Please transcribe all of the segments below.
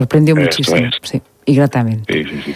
sorprendió muchísimo, sí, y gratamente. Sí.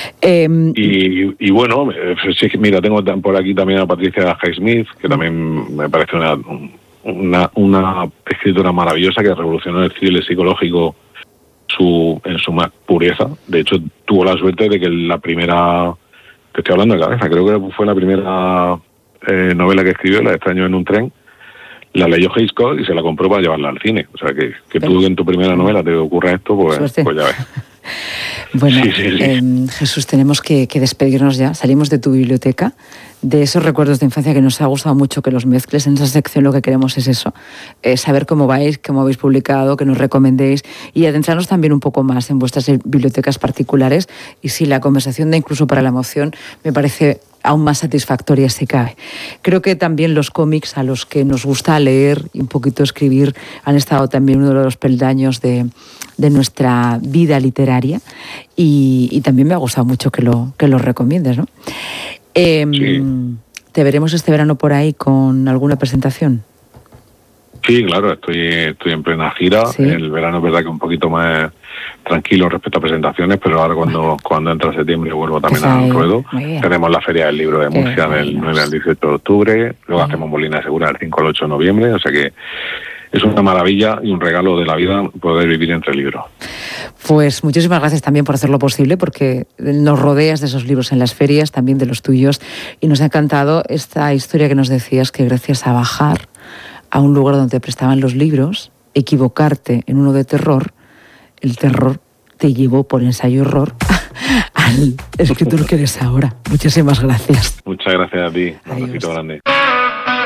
Y bueno, sí, mira, tengo por aquí también a Patricia Highsmith, que también me parece una escritora maravillosa que revolucionó el thriller psicológico en su más pureza. De hecho, tuvo la suerte de que la primera, te estoy hablando de cabeza, creo que fue la primera novela que escribió, La de Extraños en un tren, la leyó Hitchcock y se la compró para llevarla al cine. O sea, que tú en tu primera novela te ocurra esto, pues ya ves. Bueno, sí. Jesús, tenemos que despedirnos ya. Salimos de tu biblioteca, de esos recuerdos de infancia que nos ha gustado mucho que los mezcles. En esa sección lo que queremos es eso, saber cómo vais, cómo habéis publicado, que nos recomendéis y adentrarnos también un poco más en vuestras bibliotecas particulares. Y sí, la conversación de Incluso para la emoción me parece aún más satisfactoria si cabe. Creo que también los cómics a los que nos gusta leer y un poquito escribir han estado también uno de los peldaños de nuestra vida literaria y también me ha gustado mucho que lo recomiendes, ¿no? Sí. ¿Te veremos este verano por ahí con alguna presentación? Sí, claro, estoy en plena gira. ¿Sí? El verano es verdad que un poquito más tranquilo respecto a presentaciones, pero ahora cuando entra septiembre vuelvo también al ruedo. Tenemos la Feria del Libro de Murcia del 9 al 18 de octubre, luego hacemos Molina de Segura del 5 al 8 de noviembre, o sea que es una maravilla y un regalo de la vida poder vivir entre libros. Pues muchísimas gracias también por hacerlo posible, porque nos rodeas de esos libros en las ferias, también de los tuyos, y nos ha encantado esta historia que nos decías, que gracias a bajar a un lugar donde te prestaban los libros, equivocarte en uno de terror, el terror te llevó por ensayo-error al escritor que eres ahora. Muchísimas gracias. Muchas gracias a ti. Un besito grande.